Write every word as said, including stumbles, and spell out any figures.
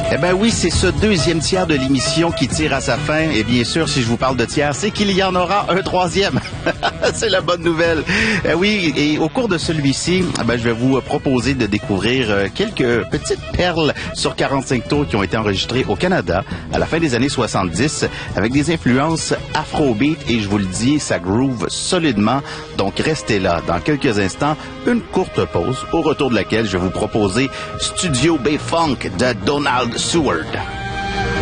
Eh ben oui, c'est ce deuxième tiers de l'émission qui tire à sa fin. Et bien sûr, si je vous parle de tiers, c'est qu'il y en aura un troisième. C'est la bonne nouvelle. Eh oui, et au cours de celui-ci, eh ben, je vais vous proposer de découvrir quelques petites perles sur quarante-cinq tours qui ont été enregistrées au Canada à la fin des années soixante-dix avec des influences afrobeat. Et je vous le dis, ça groove solidement. Donc restez là. Dans quelques instants, une courte pause au retour de laquelle je vais vous proposer Studio Bay Funk de Donald Seward.